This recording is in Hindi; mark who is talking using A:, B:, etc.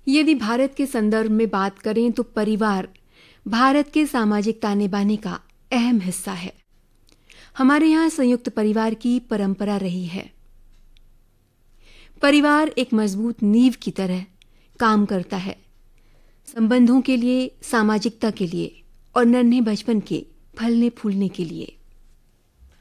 A: यदि भारत के संदर्भ में बात करें तो परिवार भारत के सामाजिक ताने बाने का अहम हिस्सा है। हमारे यहाँ संयुक्त परिवार की परंपरा रही है। परिवार एक मजबूत नींव की तरह काम करता है, संबंधों के लिए, सामाजिकता के लिए और नन्हे बचपन के फलने फूलने के लिए।